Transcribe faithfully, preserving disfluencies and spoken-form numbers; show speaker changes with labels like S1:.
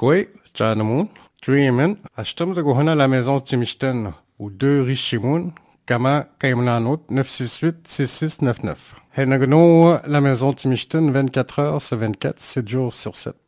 S1: كوي جانمون تريمن أشتم تقولنا لميزون تيمشتن ودو ريشيمون كما كيمنانوت neuf six huit six six neuf neuf. هنا جنو la maison Timishten vingt-quatre heures sur vingt-quatre, sept jours sur sept.